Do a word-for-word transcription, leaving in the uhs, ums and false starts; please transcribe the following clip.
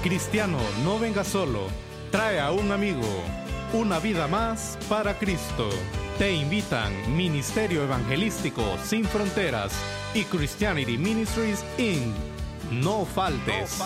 Cristiano, no venga solo, trae a un amigo. Una vida más para Cristo. Te invitan Ministerio Evangelístico Sin Fronteras y Christianity Ministries incorporated. No faltes.